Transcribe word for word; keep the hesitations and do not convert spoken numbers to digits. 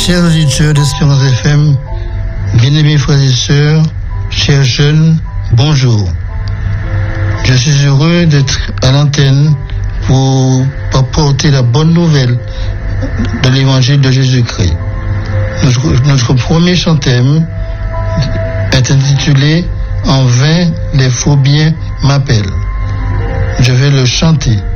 Chers auditeurs d'Espérance F M, bien-aimés frères et sœurs, chers jeunes, bonjour. Je suis heureux d'être à l'antenne pour apporter la bonne nouvelle de l'évangile de Jésus-Christ. Notre, notre premier chantème est intitulé « En vain les faux biens m'appellent ». Je vais le chanter.